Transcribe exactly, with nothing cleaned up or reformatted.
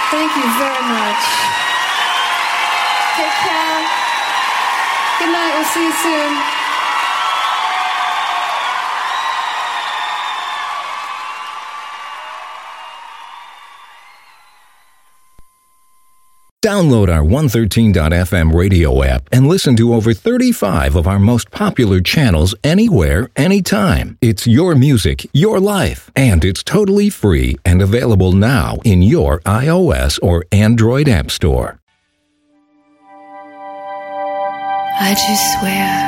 Thank you very much. Take care. Good night. We'll see you soon. Download our one thirteen dot f m radio app and listen to over thirty-five of our most popular channels anywhere, anytime. It's your music, your life, and it's totally free and available now in your iOS or Android app store. I just swear